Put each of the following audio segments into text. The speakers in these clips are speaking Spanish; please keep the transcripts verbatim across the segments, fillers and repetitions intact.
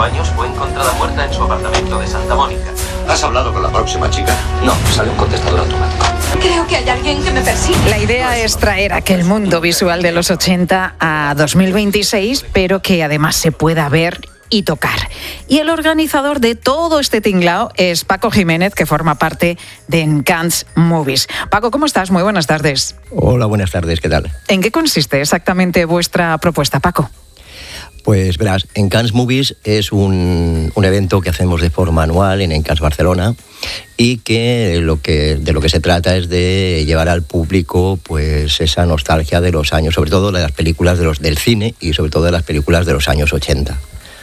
años fue encontrada muerta en su apartamento de Santa Mónica. ¿Has hablado con la próxima chica? No, sale un contestador automático. Creo que hay alguien que me persigue. La idea es traer aquel mundo visual de los ochenta a dos mil veintiséis, pero que además se pueda ver y tocar. Y el organizador de todo este tinglao es Paco Jiménez, que forma parte de Encants Movies. Paco, ¿cómo estás? Muy buenas tardes. Hola, buenas tardes, ¿qué tal? ¿En qué consiste exactamente vuestra propuesta, Paco? Pues verás, Encants Movies es un, un evento que hacemos de forma anual en Encants Barcelona y que, lo que de lo que se trata es de llevar al público pues esa nostalgia de los años, sobre todo de las películas de los, del cine y sobre todo de las películas de los años ochenta.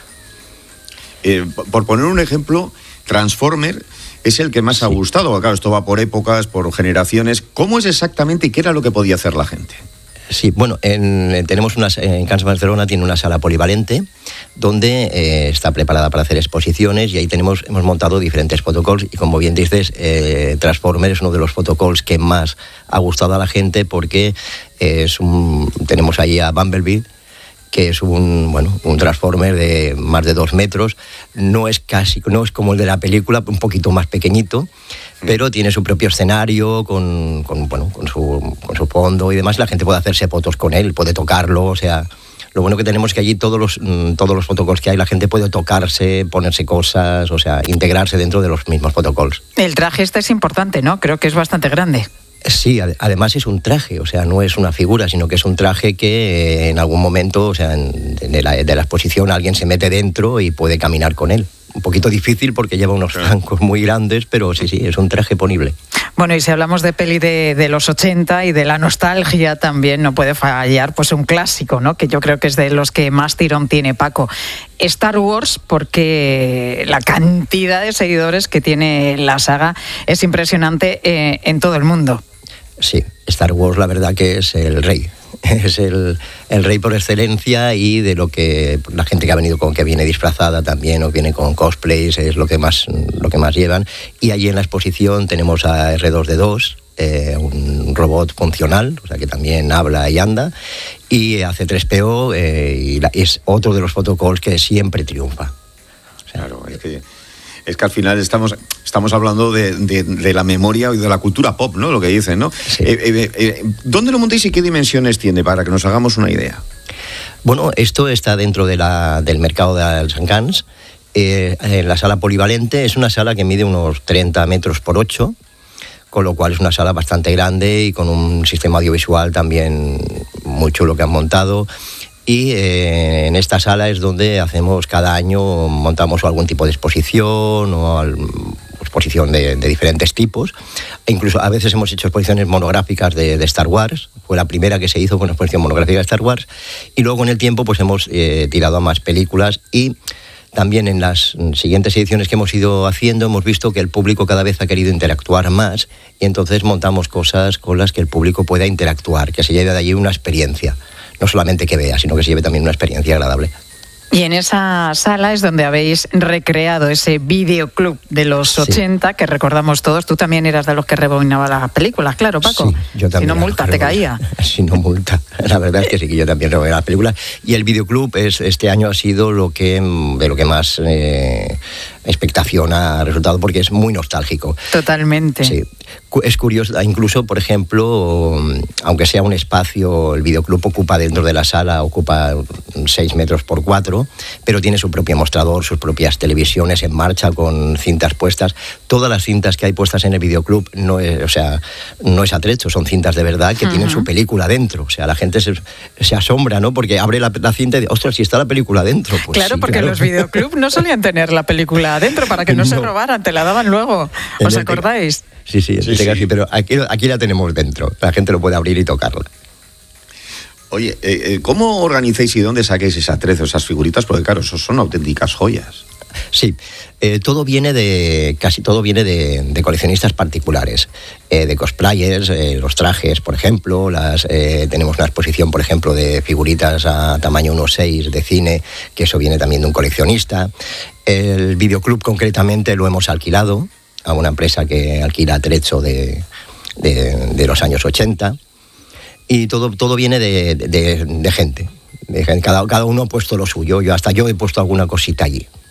Eh, por poner un ejemplo, Transformer es el que más sí. ha gustado. Claro, esto va por épocas, por generaciones. ¿Cómo es exactamente y qué era lo que podía hacer la gente? Sí, bueno, en, tenemos una, en Encants Barcelona tiene una sala polivalente donde eh, está preparada para hacer exposiciones y ahí tenemos hemos montado diferentes photocalls y como bien dices, eh, Transformer es uno de los photocalls que más ha gustado a la gente porque eh, es un, tenemos ahí a Bumblebee, que es un bueno un Transformer de más de dos metros, no es casi no es como el de la película, un poquito más pequeñito, pero tiene su propio escenario con, con bueno con su con su fondo y demás. La gente puede hacerse fotos con él, puede tocarlo, o sea, lo bueno que tenemos es que allí todos los todos los photocalls que hay, la gente puede tocarse, ponerse cosas, o sea, integrarse dentro de los mismos photocalls. El traje este es importante, ¿no? Creo que es bastante grande. Sí, además es un traje, o sea, no es una figura, sino que es un traje que eh, en algún momento, o sea, en, de, la, de la exposición alguien se mete dentro y puede caminar con él. Un poquito difícil porque lleva unos flancos muy grandes, pero sí, sí, es un traje ponible. Bueno, y si hablamos de peli de, de los ochenta y de la nostalgia también, no puede fallar pues un clásico, ¿no? Que yo creo que es de los que más tirón tiene, Paco. Star Wars, porque la cantidad de seguidores que tiene la saga es impresionante eh, en todo el mundo. Sí, Star Wars la verdad que es el rey. Es el, el rey por excelencia y de lo que la gente que ha venido con que viene disfrazada también o viene con cosplays es lo que más lo que más llevan. Y allí en la exposición tenemos a erre dos de dos, eh, un robot funcional, o sea que también habla y anda y hace tres pe o eh, y la, es otro de los photocalls que siempre triunfa. O sea, claro, es que Es que al final estamos, estamos hablando de, de, de la memoria y de la cultura pop, ¿no? Lo que dicen, ¿no? Sí. Eh, eh, eh, ¿Dónde lo montáis y qué dimensiones tiene para que nos hagamos una idea? Bueno, esto está dentro de la, del mercado de los Encants. Eh, en la sala polivalente es una sala que mide unos treinta metros por ocho, con lo cual es una sala bastante grande y con un sistema audiovisual también muy chulo que han montado. Y eh, en esta sala es donde hacemos cada año, montamos algún tipo de exposición o al, exposición de, de diferentes tipos. E incluso a veces hemos hecho exposiciones monográficas de, de Star Wars. Fue la primera que se hizo, fue una exposición monográfica de Star Wars. Y luego en el tiempo pues hemos eh, tirado a más películas y también en las siguientes ediciones que hemos ido haciendo hemos visto que el público cada vez ha querido interactuar más y entonces montamos cosas con las que el público pueda interactuar, que se lleve de allí una experiencia. No solamente que vea, sino que se lleve también una experiencia agradable. Y en esa sala es donde habéis recreado ese videoclub de los sí. ochenta, que recordamos todos. Tú también eras de los que rebobinaba las películas, claro, Paco. Sí, yo también. Si no, multa, te caía. Si no, multa. La verdad es que sí, que yo también rebobinaba las películas. Y el videoclub es, este año ha sido lo que, de lo que más eh, expectación ha resultado, porque es muy nostálgico. Totalmente. Sí. Es curioso, incluso, por ejemplo, aunque sea un espacio, el videoclub ocupa dentro de la sala, ocupa seis metros por cuatro, pero tiene su propio mostrador, sus propias televisiones en marcha con cintas puestas. Todas las cintas que hay puestas en el videoclub no es, o sea, no es atrecho, son cintas de verdad que uh-huh. tienen su película dentro. O sea, la gente se, se asombra, ¿no? Porque abre la, la cinta y dice, ostras, si está la película dentro. Pues claro, sí, porque claro. Los videoclubs no solían tener la película adentro para que no, no se robaran, te la daban luego. ¿Os en acordáis? Sí, sí, sí, sí. Casi, pero aquí, aquí la tenemos dentro. La gente lo puede abrir y tocarla. Oye, eh, ¿cómo organizáis y dónde saquéis ese atrezo, esas figuritas? Porque claro, esos son auténticas joyas. Sí, eh, todo viene de, casi todo viene de, de coleccionistas particulares, eh, de cosplayers, eh, los trajes, por ejemplo, las, eh, tenemos una exposición, por ejemplo, de figuritas a tamaño uno seis de cine, que eso viene también de un coleccionista. El videoclub concretamente lo hemos alquilado a una empresa que alquila atrecho de, de, de los años ochenta, y todo, todo viene de, de, de gente, de gente. Cada, cada uno ha puesto lo suyo, yo hasta yo he puesto alguna cosita allí.